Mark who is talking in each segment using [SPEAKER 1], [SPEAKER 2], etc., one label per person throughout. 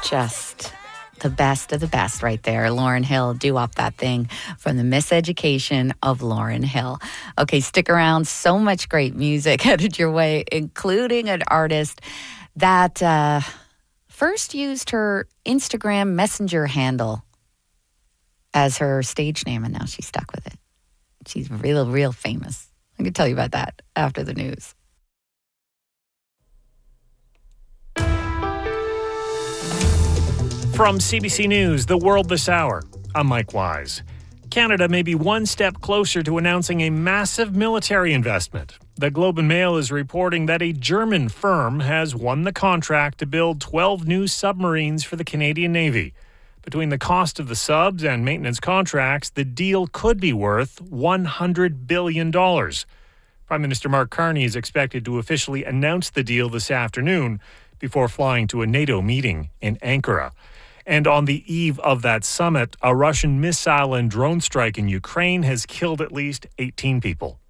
[SPEAKER 1] Just the best of the best right there. Lauryn Hill, Do Up That Thing from the Miseducation of Lauryn Hill. Okay, stick around. So much great music headed your way, including an artist that first used her Instagram Messenger handle as her stage name, and now she's stuck with it. She's real famous. I can tell you about that after the news.
[SPEAKER 2] From CBC News, The World This Hour, I'm Mike Wise. Canada may be one step closer to announcing a massive military investment. The Globe and Mail is reporting that a German firm has won the contract to build 12 new submarines for the Canadian Navy. Between the cost of the subs and maintenance contracts, the deal could be worth $100 billion. Prime Minister Mark Carney is expected to officially announce the deal this afternoon before flying to a NATO meeting in Ankara. And on the eve of that summit, a Russian missile and drone strike in Ukraine has killed at least 18 people.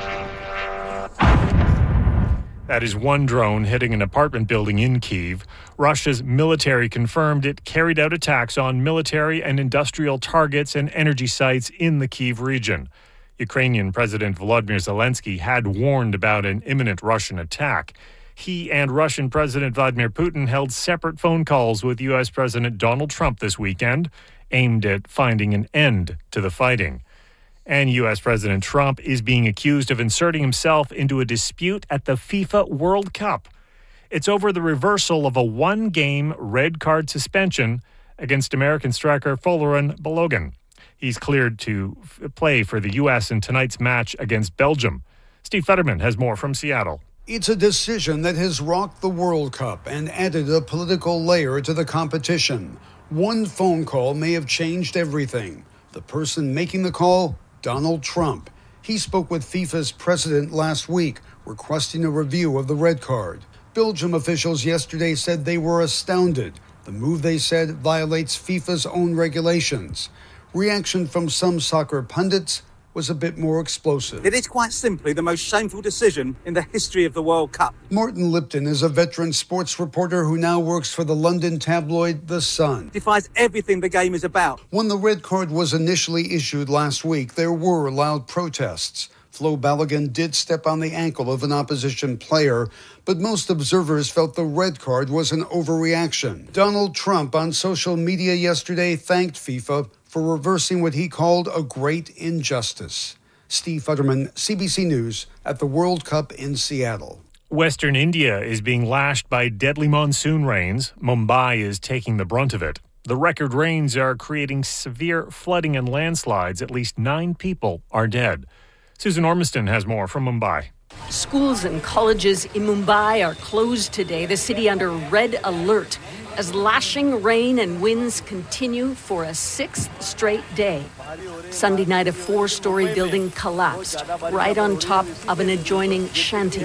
[SPEAKER 2] That is one drone hitting an apartment building in Kyiv. Russia's military confirmed it carried out attacks on military and industrial targets and energy sites in the Kyiv region. Ukrainian President Volodymyr Zelensky had warned about an imminent Russian attack. He and Russian President Vladimir Putin held separate phone calls with U.S. President Donald Trump this weekend, aimed at finding an end to the fighting. And U.S. President Trump is being accused of inserting himself into a dispute at the FIFA World Cup. It's over the reversal of a one-game red card suspension against American striker Folarin Balogun. He's cleared to play for the U.S. in tonight's match against Belgium. Steve Fetterman has more from Seattle.
[SPEAKER 3] It's a decision that has rocked the World Cup and added a political layer to the competition. One phone call may have changed everything. The person making the call, Donald Trump. He spoke with FIFA's president last week, requesting a review of the red card. Belgium officials yesterday said they were astounded. The move, they said, violates FIFA's own regulations. Reaction from some soccer pundits was a bit more explosive.
[SPEAKER 4] It is quite simply the most shameful decision in the history of the World Cup.
[SPEAKER 3] Martin Lipton is a veteran sports reporter who now works for the London tabloid The Sun.
[SPEAKER 4] Defies everything the game is about.
[SPEAKER 3] When the red card was initially issued last week, there were loud protests. Flo Balogun did step on the ankle of an opposition player, but most observers felt the red card was an overreaction. Donald Trump on social media yesterday thanked FIFA for reversing what he called a great injustice. Steve Futterman, CBC News, at the World Cup in Seattle.
[SPEAKER 2] Western India is being lashed by deadly monsoon rains. Mumbai is taking the brunt of it. The record rains are creating severe flooding and landslides. At least 9 people are dead. Susan Ormiston has more from Mumbai.
[SPEAKER 5] Schools and colleges in Mumbai are closed today, the city under red alert, as lashing rain and winds continue for a 6th straight day. Sunday night, a 4-story building collapsed right on top of an adjoining shanty.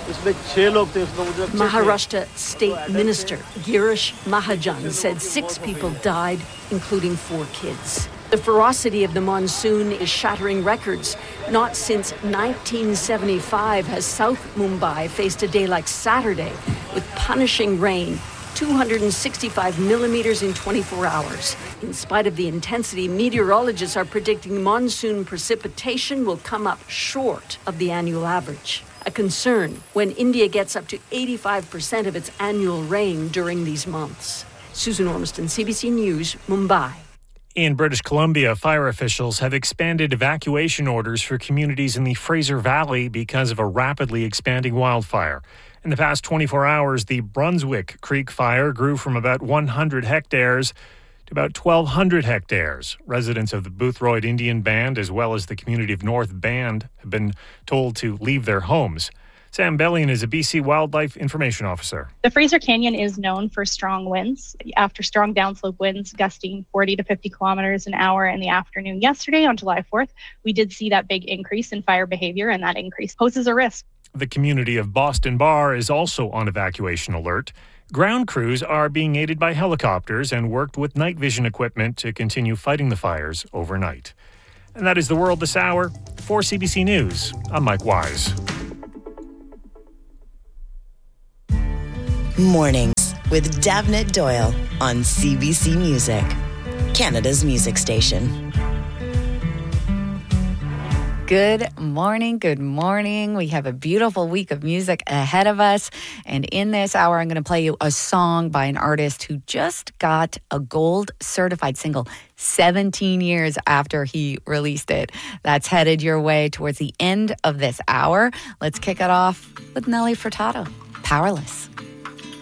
[SPEAKER 5] Maharashtra State Minister Girish Mahajan said 6 people died, including 4 kids. The ferocity of the monsoon is shattering records. Not since 1975 has South Mumbai faced a day like Saturday with punishing rain, 265 millimeters in 24 hours. In spite of the intensity, meteorologists are predicting monsoon precipitation will come up short of the annual average. A concern when India gets up to 85% of its annual rain during these months. Susan Ormiston, CBC News, Mumbai.
[SPEAKER 2] In British Columbia, fire officials have expanded evacuation orders for communities in the Fraser Valley because of a rapidly expanding wildfire. In the past 24 hours, the Brunswick Creek fire grew from about 100 hectares to about 1,200 hectares. Residents of the Boothroyd Indian Band, as well as the community of North Band, have been told to leave their homes. Sam Bellion is a BC Wildlife Information Officer.
[SPEAKER 6] The Fraser Canyon is known for strong winds. After strong downslope winds gusting 40 to 50 kilometers an hour in the afternoon yesterday on July 4th, we did see that big increase in fire behavior, and that increase poses a risk.
[SPEAKER 2] The community of Boston Bar is also on evacuation alert. Ground crews are being aided by helicopters and worked with night vision equipment to continue fighting the fires overnight. And that is The World This Hour. For CBC News, I'm Mike Wise.
[SPEAKER 7] Mornings with Davnit Doyle on CBC Music, Canada's music station.
[SPEAKER 1] Good morning. Good morning. We have a beautiful week of music ahead of us. And in this hour, I'm going to play you a song by an artist who just got a gold certified single 17 years after he released it. That's headed your way towards the end of this hour. Let's kick it off with Nelly Furtado, Powerless.